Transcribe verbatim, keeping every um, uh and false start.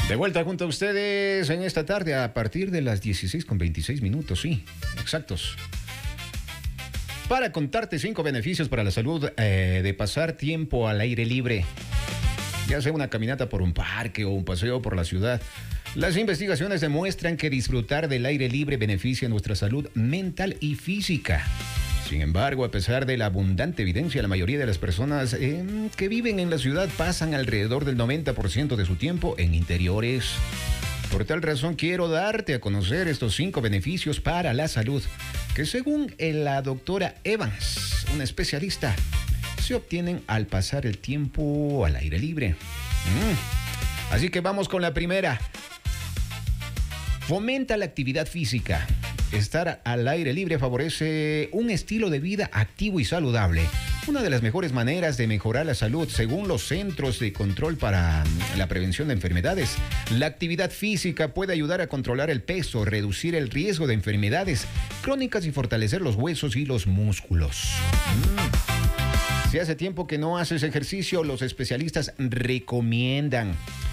De vuelta junto a ustedes en esta tarde a partir de las dieciséis con veintiséis minutos, sí, exactos. Para contarte cinco beneficios para la salud eh, de pasar tiempo al aire libre, ya sea una caminata por un parque o un paseo por la ciudad. Las investigaciones demuestran que disfrutar del aire libre beneficia nuestra salud mental y física. Sin embargo, a pesar de la abundante evidencia, la mayoría de las personas eh, que viven en la ciudad pasan alrededor del noventa por ciento de su tiempo en interiores. Por tal razón, quiero darte a conocer estos cinco beneficios para la salud, que según la doctora Evans, una especialista, se obtienen al pasar el tiempo al aire libre. Mm. Así que vamos con la primera. Fomenta la actividad física. Estar al aire libre favorece un estilo de vida activo y saludable. Una de las mejores maneras de mejorar la salud, según los Centros de Control para la Prevención de Enfermedades. La actividad física puede ayudar a controlar el peso, reducir el riesgo de enfermedades crónicas y fortalecer los huesos y los músculos. Mm. Si hace tiempo que no haces ejercicio, los especialistas recomiendan